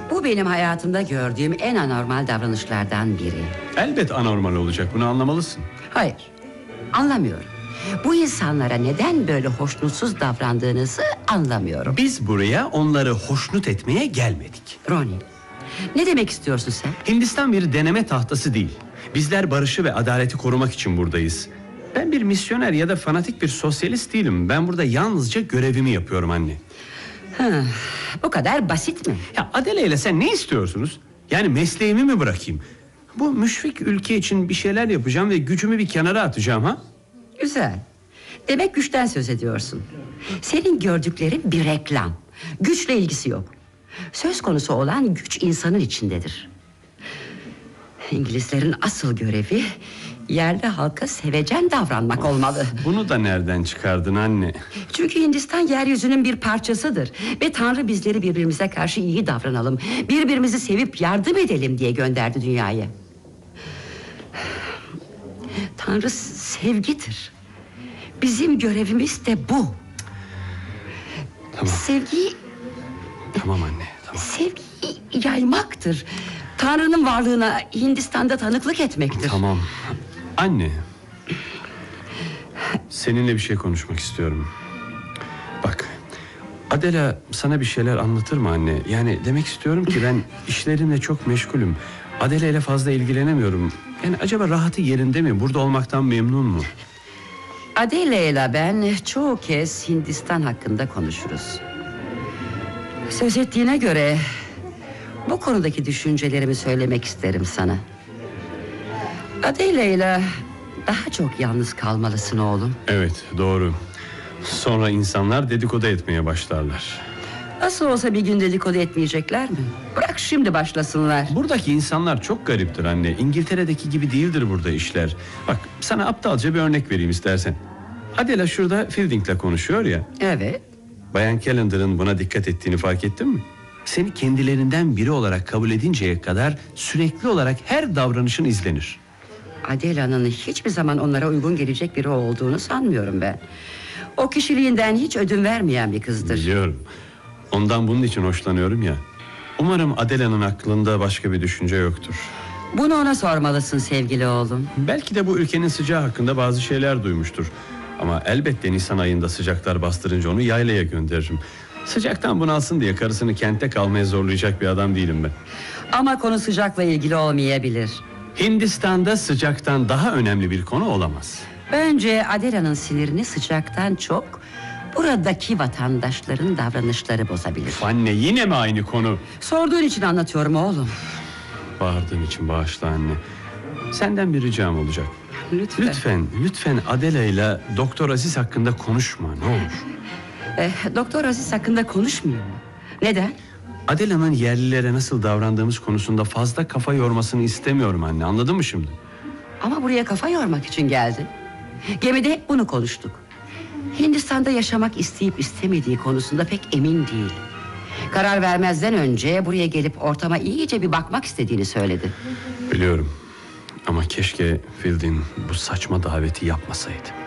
Bu benim hayatımda gördüğüm en anormal davranışlardan biri. Elbet anormal olacak, bunu anlamalısın. Hayır, anlamıyorum. Bu insanlara neden böyle hoşnutsuz davrandığınızı anlamıyorum. Biz buraya onları hoşnut etmeye gelmedik. Ronnie, ne demek istiyorsun sen? Hindistan bir deneme tahtası değil. Bizler barışı ve adaleti korumak için buradayız. Ben bir misyoner ya da fanatik bir sosyalist değilim. Ben burada yalnızca görevimi yapıyorum anne. Bu kadar basit mi? Ya Adele ile sen ne istiyorsunuz? Yani mesleğimi mi bırakayım? Bu müşfik ülke için bir şeyler yapacağım ve gücümü bir kenara atacağım ha? Güzel. Demek güçten söz ediyorsun. Senin gördüklerin bir reklam. Güçle ilgisi yok. Söz konusu olan güç insanın içindedir. İngilizlerin asıl görevi yerli halka sevecen davranmak olmalı. Bunu da nereden çıkardın anne? Çünkü Hindistan yeryüzünün bir parçasıdır. Ve Tanrı bizleri birbirimize karşı iyi davranalım, birbirimizi sevip yardım edelim diye gönderdi dünyaya. Tanrı sevgidir. Bizim görevimiz de bu. Tamam. Sevgiyi Tamam anne, tamam. Sevgiyi yaymaktır. Tanrı'nın varlığına Hindistan'da tanıklık etmektir. Tamam. Anne. Seninle bir şey konuşmak istiyorum. Bak, Adela sana bir şeyler anlatır mı anne? Yani demek istiyorum ki ben işlerimle çok meşgulüm. Adela ile fazla ilgilenemiyorum. Yani acaba rahatı yerinde mi? Burada olmaktan memnun mu? Adele ile ben çoğu kez Hindistan hakkında konuşuruz. Söz ettiğine göre bu konudaki düşüncelerimi söylemek isterim sana. Adele ile daha çok yalnız kalmalısın oğlum. Evet, doğru. Sonra insanlar dedikodu etmeye başlarlar. Nasıl olsa bir gün dedikodu etmeyecekler mi? Bırak şimdi başlasınlar. Buradaki insanlar çok gariptir anne. İngiltere'deki gibi değildir burada işler. Bak, sana aptalca bir örnek vereyim istersen. Adela şurada Fielding'le konuşuyor ya. Evet. Bayan Calendar'ın buna dikkat ettiğini fark ettin mi? Seni kendilerinden biri olarak kabul edinceye kadar sürekli olarak her davranışın izlenir. Adela'nın hiçbir zaman onlara uygun gelecek biri olduğunu sanmıyorum ben. O kişiliğinden hiç ödün vermeyen bir kızdır. Biliyorum. Ondan bunun için hoşlanıyorum ya. Umarım Adela'nın aklında başka bir düşünce yoktur. Bunu ona sormalısın sevgili oğlum. Belki de bu ülkenin sıcağı hakkında bazı şeyler duymuştur. Ama elbette Nisan ayında sıcaklar bastırınca onu yaylaya gönderirim. Sıcaktan bunalsın diye karısını kente kalmaya zorlayacak bir adam değilim ben. Ama konu sıcakla ilgili olmayabilir. Hindistan'da sıcaktan daha önemli bir konu olamaz. Bence Adela'nın sinirini sıcaktan çok buradaki vatandaşların davranışları bozabilir. Anne, yine mi aynı konu? Sorduğun için anlatıyorum oğlum. Bağırdığın için bağışla anne. Senden bir ricam olacak. Lütfen. Lütfen Adela ile Doktor Aziz hakkında konuşma, ne olur. Doktor Aziz hakkında konuşmuyor mu? Neden? Adela'nın yerlilere nasıl davrandığımız konusunda fazla kafa yormasını istemiyorum anne, anladın mı şimdi? Ama buraya kafa yormak için geldin. Gemide hep bunu konuştuk. Hindistan'da yaşamak isteyip istemediği konusunda pek emin değil. Karar vermezden önce buraya gelip ortama iyice bir bakmak istediğini söyledi. Biliyorum. Ama keşke Fielding bu saçma daveti yapmasaydı.